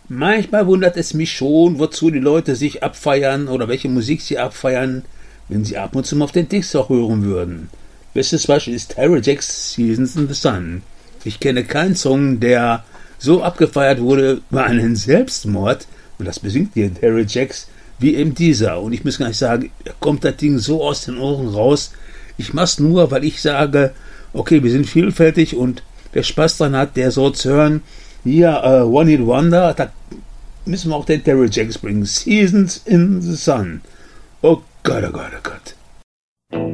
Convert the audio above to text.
Manchmal wundert es mich schon, wozu die Leute sich abfeiern oder welche Musik sie abfeiern, wenn sie ab und zu mal auf den Text auch hören würden. Bestes Beispiel ist Terry Jacks Seasons in the Sun. Ich kenne keinen Song, der so abgefeiert wurde bei einem Selbstmord, und das besingt hier Terry Jacks, wie eben dieser. Und ich muss gar nicht sagen, da kommt das Ding so aus den Ohren raus. Ich mach's nur, weil ich sage, okay, wir sind vielfältig und wer Spaß dran hat, der soll es hören. Hier, One Hit Wonder, da müssen wir auch den Terry Jacks bringen. Seasons in the Sun. Oh Gott, oh Gott, oh Gott.